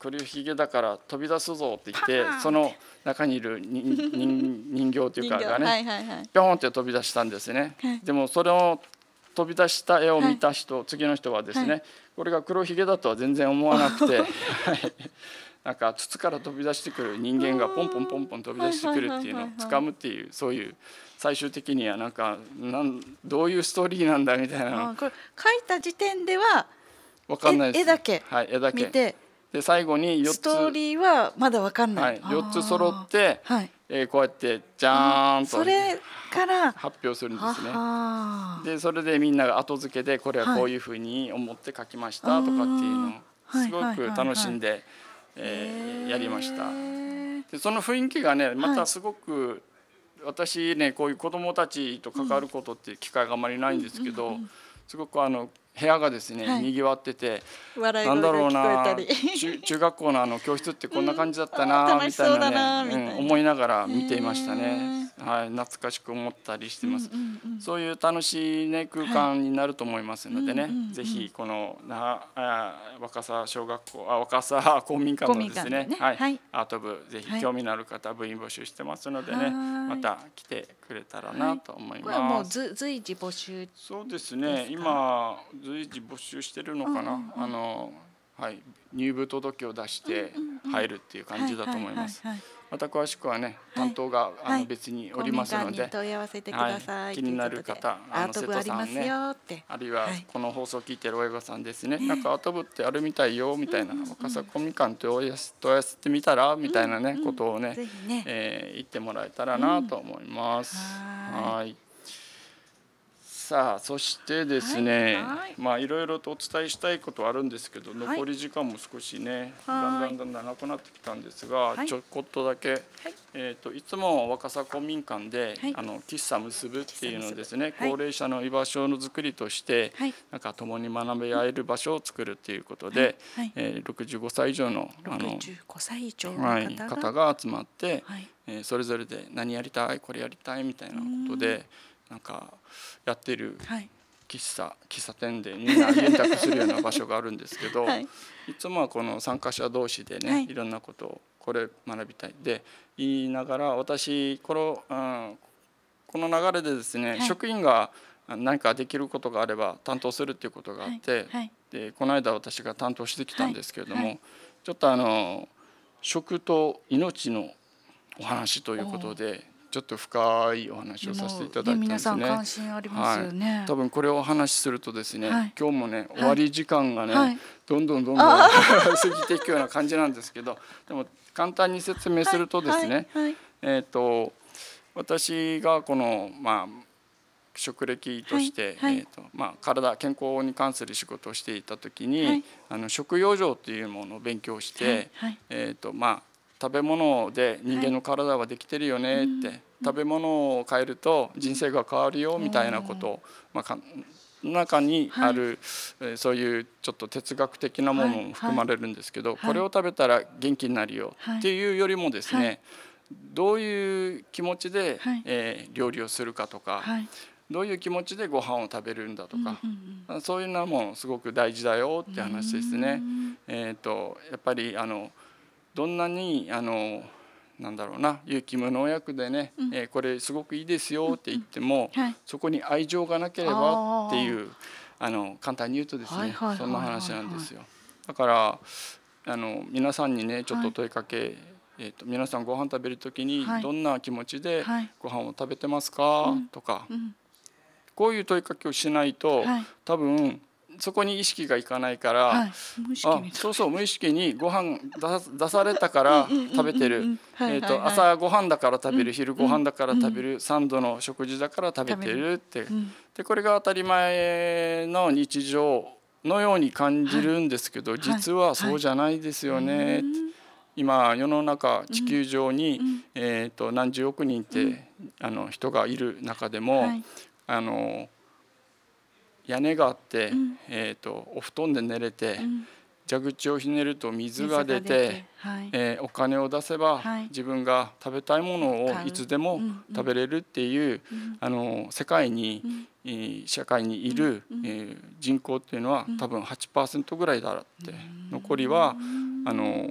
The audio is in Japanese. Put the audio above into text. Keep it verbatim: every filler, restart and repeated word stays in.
黒ひげだから飛び出すぞって言ってその中にいる人, 人, 人形というかがね、はいはいはい、ピョンって飛び出したんですね、はい、でもそれを飛び出した絵を見た人、はい、次の人はですね、はい、これが黒ひげだとは全然思わなくてなんか筒から飛び出してくる人間がポンポンポンポン飛び出してくるっていうのを掴むっていうそういう最終的にはなんかなんどういうストーリーなんだみたいなのこれ描いた時点では分かんないです。 絵だけ見て、 はい、絵だけで最後によっつストーリーはまだ分かんない、 はい、よっつ揃って、はいえー、こうやってじゃーんとそれから発表するんですね。でそれでみんなが後付けでこれはこういうふうに思って書きましたとかっていうのをすごく楽しんでやりました。でその雰囲気がねまたすごく、はい、私ねこういう子どもたちと関わることって機会があまりないんですけど、すごくあの部屋がですね、はい、にぎわっててなんだろうな 中, 中学校のあの教室ってこんな感じだったな、うん、みたいなね、うん、思いながら見ていましたね、はい、懐かしく思ったりしてます、うんうんうん、そういう楽しい、ね、空間になると思いますのでね、はい、ぜひこのなあ若狭小学校あ若狭公民館のですね、ねはいはい、アート部ぜひ興味のある方部員募集してますのでね、はい、また来てくれたらなと思います、はい、これはもうず随時募集そうですね今随時募集してるのかな、うんうんうん、あのはい、入部届を出して入るっていう感じだと思います。また詳しくはね担当が、はい、あの別におりますので、 はい、問い合わせてください、 はい、気になる方あの瀬戸さんね あ, あるいはこの放送を聞いてる親御さんですね、はい、なんかアート部ってあるみたいよみたいな、うんうんうん、若狭公民館と問い合わせてみたらみたいなね、うんうん、ことをね、ねえー、言ってもらえたらなと思います、うん、はいさあそしてですね、はいはい、まあいろいろとお伝えしたいことはあるんですけど、はい、残り時間も少しねだんだんだんだんなくなってきたんですが、はい、ちょこっとだけ、はいえー、といつも若狭公民館で、はい、あの喫茶結ぶっていうのをですね、高齢者の居場所の作りとして、はい、なんか共に学び合える場所を作るっていうことで、はいえー、ろくじゅうごさい以上の、あのろくじゅうごさい以上の方が、はい、方が集まって、はいえー、それぞれで何やりたいこれやりたいみたいなことでなんかやってる喫茶、喫茶店でみんな連絡するような場所があるんですけど、はい、いつもはこの参加者同士でね、はい、いろんなことをこれ学びたいで言いながら私この、うん、この流れでですね、はい、職員が何かできることがあれば担当するっていうことがあって、はいはい、でこの間私が担当してきたんですけれども、はいはい、ちょっとあの食と命のお話ということでちょっと深いお話をさせていただいたんですね。 皆さん関心ありますよね。 はい、多分これをお話しするとですね、はい、今日もね終わり時間がね、はい、どんどんどんどん過ぎていくような感じなんですけど、でも簡単に説明するとですね、はいはい、えっと私がこのまあ職歴として、はいはいえーとまあ、体健康に関する仕事をしていた時に、はい、あの食養生というものを勉強して、はいはいえーとまあ食べ物で人間の体はできてるよねって、はい、食べ物を変えると人生が変わるよみたいなことを、まあ、中にある、はい、そういうちょっと哲学的なものも含まれるんですけど、はいはい、これを食べたら元気になるよっていうよりもですね、はい、どういう気持ちで、はいえー、料理をするかとか、はい、どういう気持ちでご飯を食べるんだとか、うんうんうん、そういうのもすごく大事だよって話ですね。えーと、やっぱりあのどんなにあのなんだろうな有機無農薬でね、うんえー、これすごくいいですよって言っても、うんうんはい、そこに愛情がなければっていうあの簡単に言うとですね、はいはいはいはい、そんな話なんですよ。だからあの皆さんにねちょっと問いかけ、はいえー、と皆さんご飯食べる時にどんな気持ちでご飯を食べてますか、はい、とか、うん、こういう問いかけをしないと、はい、多分そこに意識がいかないから、はい、無意識にあそうそう無意識にご飯出されたから食べてる朝ご飯だから食べる、うん、昼ご飯だから食べる、うん、さんどの食事だから食べてるって、うん、でこれが当たり前の日常のように感じるんですけど、はい、実はそうじゃないですよね、はいはい、今世の中地球上に、うんえー、と何十億人って、うん、あの人がいる中でも、はい、あの屋根があって、うんえー、とお布団で寝れて、うん、蛇口をひねると水が出て、出てはいえー、お金を出せば、はい、自分が食べたいものをいつでも食べれるっていう、うん、あの世界に、うん、社会にいる、うんえー、人口っていうのは多分 はちパーセント ぐらいだって、うん、残りはあの